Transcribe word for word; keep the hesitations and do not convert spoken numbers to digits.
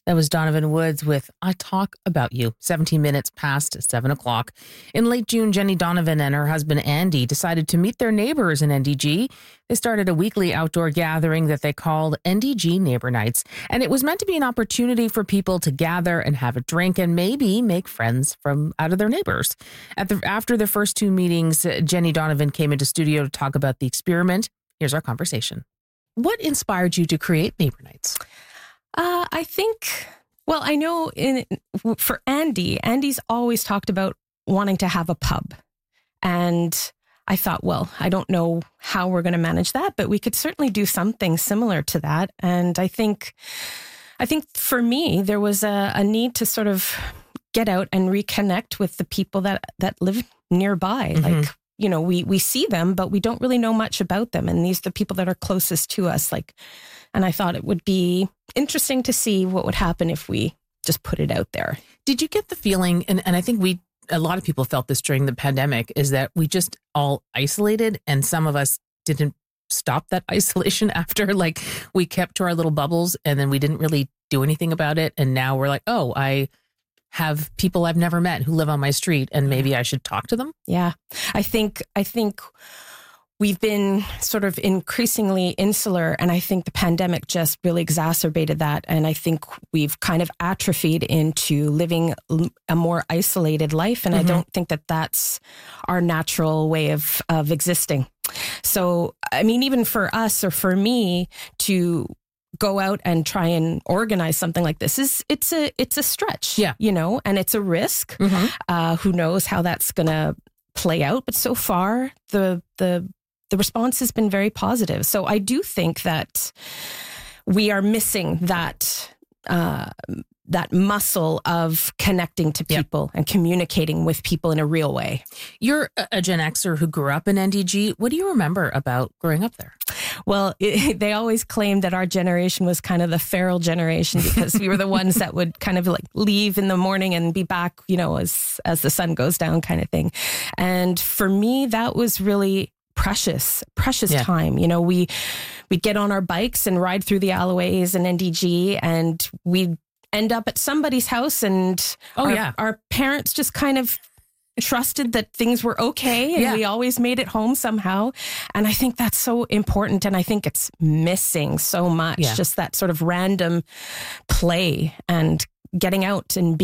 That was Donovan Woods with I Talk About You, seventeen minutes past seven o'clock. In late June, Jenny Donovan and her husband Andy decided to meet their neighbors in N D G. They started a weekly outdoor gathering that they called N D G Neighbor Nights. And it was meant to be an opportunity for people to gather and have a drink and maybe make friends from out of their neighbors. At the, after the first two meetings, Jenny Donovan came into studio to talk about the experiment. Here's our conversation. What inspired you to create Neighbor Nights? Uh, I think, well, I know in for Andy, Andy's always talked about wanting to have a pub. And I thought, well, I don't know how we're going to manage that, but we could certainly do something similar to that. And I think, I think for me, there was a, a need to sort of get out and reconnect with the people that, that live nearby. Mm-hmm. Like, you know, we, we see them, but we don't really know much about them. And these are the people that are closest to us. Like, and I thought it would be interesting to see what would happen if we just put it out there. Did you get the feeling, and, and I think we, a lot of people felt this during the pandemic, is that we just all isolated and some of us didn't stop that isolation after, like we kept to our little bubbles and then we didn't really do anything about it. And now we're like, oh, I have people I've never met who live on my street and maybe I should talk to them. Yeah. I think, I think we've been sort of increasingly insular, and I think the pandemic just really exacerbated that. And I think we've kind of atrophied into living a more isolated life. And mm-hmm. I don't think that that's our natural way of, of existing. So, I mean, even for us or for me to go out and try and organize something like this is it's a it's a stretch, yeah, you know, and it's a risk. Mm-hmm. Uh, who knows how that's going to play out? But so far, the the the response has been very positive. So I do think that we are missing that uh, that muscle of connecting to people, yep, and communicating with people in a real way. You're a Gen Xer who grew up in N D G. What do you remember about growing up there? Well, it, they always claimed that our generation was kind of the feral generation because we were the ones that would kind of like leave in the morning and be back, you know, as as the sun goes down kind of thing. And for me, that was really precious, precious yeah. time. You know, we, we'd get on our bikes and ride through the alleyways in N D G, and we'd end up at somebody's house, and oh, our, yeah. our parents just kind of trusted that things were okay, and yeah. we always made it home somehow. And I think that's so important, and I think it's missing so much, yeah. just that sort of random play and getting out and being